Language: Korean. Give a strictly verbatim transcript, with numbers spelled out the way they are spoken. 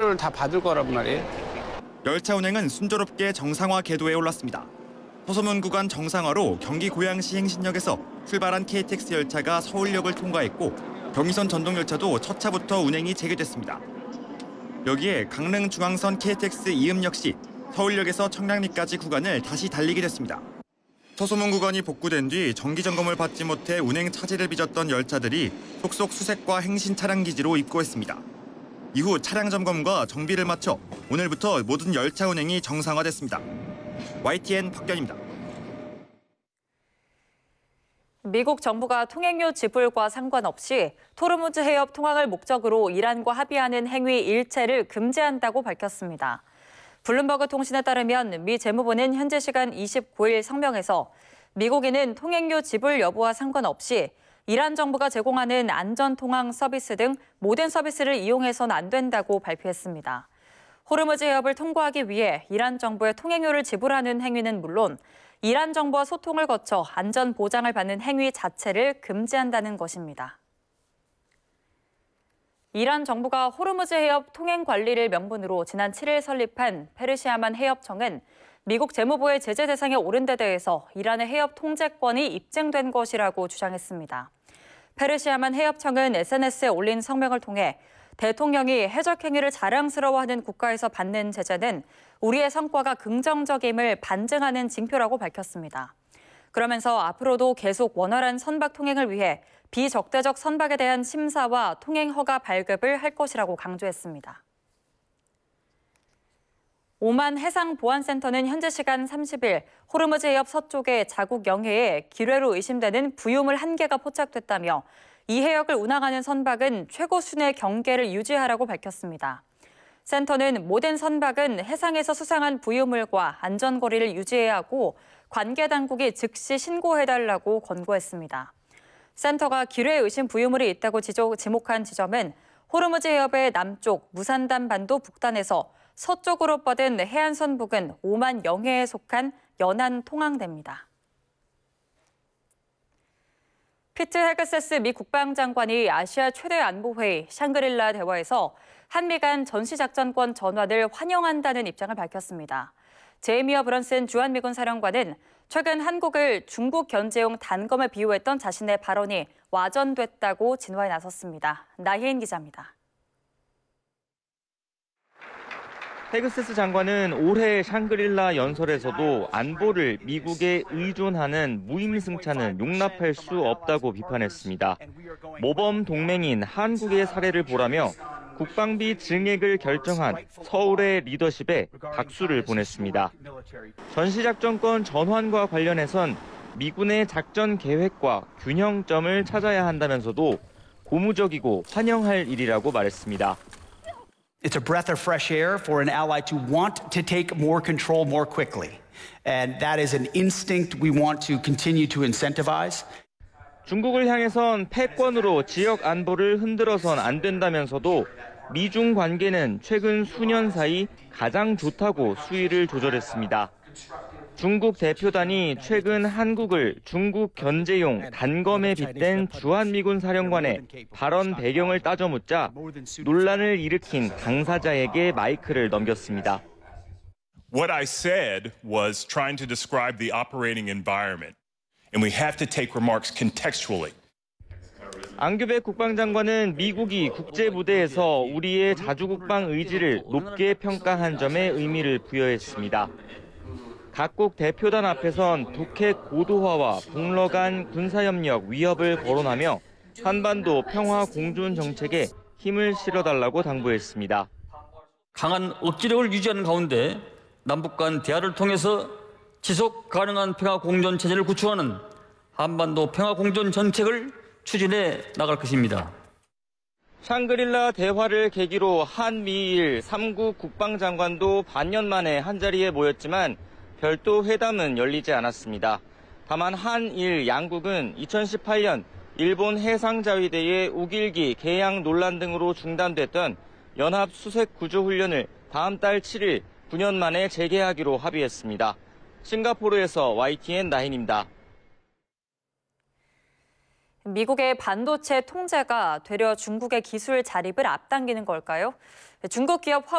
지원을 다 받을 거란 말이에요. 열차 운행은 순조롭게 정상화 궤도에 올랐습니다. 서소문 구간 정상화로 경기 고양시 행신역에서 출발한 케이티엑스 열차가 서울역을 통과했고 경의선 전동열차도 첫 차부터 운행이 재개됐습니다. 여기에 강릉중앙선 케이티엑스 이음 역시 서울역에서 청량리까지 구간을 다시 달리게 됐습니다. 서소문 구간이 복구된 뒤 정기 점검을 받지 못해 운행 차질을 빚었던 열차들이 속속 수색과 행신 차량 기지로 입고했습니다. 이후 차량 점검과 정비를 마쳐 오늘부터 모든 열차 운행이 정상화됐습니다. 와이티엔 박견입니다. 미국 정부가 통행료 지불과 상관없이 토르무즈 해협 통항을 목적으로 이란과 합의하는 행위 일체를 금지한다고 밝혔습니다. 블룸버그 통신에 따르면 미 재무부는 현지 시간 이십구일 성명에서 미국인은 통행료 지불 여부와 상관없이 이란 정부가 제공하는 안전통항 서비스 등 모든 서비스를 이용해서는 안 된다고 발표했습니다. 호르무즈 해협을 통과하기 위해 이란 정부에 통행료를 지불하는 행위는 물론 이란 정부와 소통을 거쳐 안전 보장을 받는 행위 자체를 금지한다는 것입니다. 이란 정부가 호르무즈 해협 통행 관리를 명분으로 지난 칠일 설립한 페르시아만 해협청은 미국 재무부의 제재 대상에 오른 데 대해서 이란의 해협 통제권이 입증된 것이라고 주장했습니다. 페르시아만 해협청은 에스엔에스에 올린 성명을 통해 대통령이 해적 행위를 자랑스러워하는 국가에서 받는 제재는 우리의 성과가 긍정적임을 반증하는 징표라고 밝혔습니다. 그러면서 앞으로도 계속 원활한 선박 통행을 위해 비적대적 선박에 대한 심사와 통행 허가 발급을 할 것이라고 강조했습니다. 오만 해상보안센터는 현지 시간 삼십일 호르무즈 해협 서쪽의 자국 영해에 기뢰로 의심되는 부유물 한 개가 포착됐다며 이 해역을 운항하는 선박은 최고 수준의 경계를 유지하라고 밝혔습니다. 센터는 모든 선박은 해상에서 수상한 부유물과 안전거리를 유지해야 하고 관계 당국이 즉시 신고해달라고 권고했습니다. 센터가 기뢰 의심 부유물이 있다고 지적, 지목한 지점은 호르무즈 해협의 남쪽 무산단 반도 북단에서 서쪽으로 뻗은 해안선 부근 오만 영해에 속한 연안 통항대입니다. 피트 헤그세스 미 국방장관이 아시아 최대 안보회의 샹그릴라 대화에서 한미 간 전시작전권 전환을 환영한다는 입장을 밝혔습니다. 제이미어 브런슨 주한미군 사령관은 최근 한국을 중국 견제용 단검에 비유했던 자신의 발언이 와전됐다고 진화에 나섰습니다. 나희인 기자입니다. 헤그세스 장관은 올해 샹그릴라 연설에서도 안보를 미국에 의존하는 무임승차는 용납할 수 없다고 비판했습니다. 모범 동맹인 한국의 사례를 보라며 국방비 증액을 결정한 서울의 리더십에 박수를 보냈습니다. 전시작전권 전환과 관련해선 미군의 작전 계획과 균형점을 찾아야 한다면서도 고무적이고 환영할 일이라고 말했습니다. It's a breath of fresh air for an ally to want to take more control more quickly. And that is an instinct we want to continue to incentivize. 중국을 향해선 패권으로 지역 안보를 흔들어선 안 된다면서도 미중 관계는 최근 수년 사이 가장 좋다고 수위를 조절했습니다. 중국 대표단이 최근 한국을 중국 견제용 단검에 빗댄 주한미군 사령관의 발언 배경을 따져 묻자 논란을 일으킨 당사자에게 마이크를 넘겼습니다. What I said was trying to describe the operating environment, and we have to take remarks contextually. 앙규백 국방장관은 미국이 국제무대에서 우리의 자주국방 의지를 높게 평가한 점에 의미를 부여했습니다. 각국 대표단 앞에선 북핵 고도화와 북러 간 군사협력 위협을 거론하며 한반도 평화 공존 정책에 힘을 실어달라고 당부했습니다. 강한 억지력을 유지하는 가운데 남북 간 대화를 통해서 지속 가능한 평화 공존 체제를 구축하는 한반도 평화 공존 정책을 추진해 나갈 것입니다. 샹그릴라 대화를 계기로 한미일 삼국 국방장관도 반년 만에 한자리에 모였지만 별도 회담은 열리지 않았습니다. 다만 한일 양국은 이천십팔 년 일본 해상자위대의 우길기 개양 논란 등으로 중단됐던 연합 수색 구조 훈련을 다음 달 칠일 구 년 만에 재개하기로 합의했습니다. 싱가포르에서 와이티엔 나인입니다. 미국의 반도체 통제가 되려 중국의 기술 자립을 앞당기는 걸까요? 중국 기업